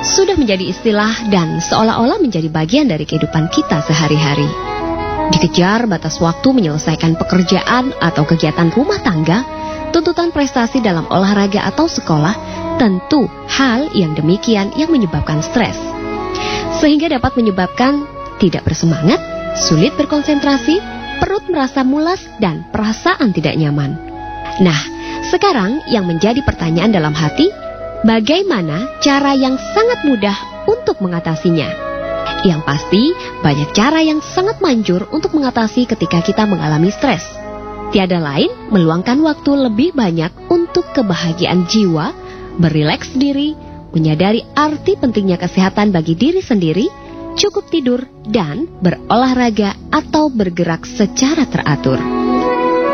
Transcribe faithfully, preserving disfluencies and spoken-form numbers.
sudah menjadi istilah dan seolah-olah menjadi bagian dari kehidupan kita sehari-hari. Dikejar batas waktu menyelesaikan pekerjaan atau kegiatan rumah tangga, tuntutan prestasi dalam olahraga atau sekolah, tentu hal yang demikian yang menyebabkan stres. Sehingga dapat menyebabkan tidak bersemangat, sulit berkonsentrasi, perut merasa mulas, dan perasaan tidak nyaman. Nah, sekarang yang menjadi pertanyaan dalam hati, bagaimana cara yang sangat mudah untuk mengatasinya? Yang pasti, banyak cara yang sangat manjur untuk mengatasi ketika kita mengalami stres. Tiada lain meluangkan waktu lebih banyak untuk kebahagiaan jiwa, berileks diri, menyadari arti pentingnya kesehatan bagi diri sendiri, cukup tidur, dan berolahraga atau bergerak secara teratur.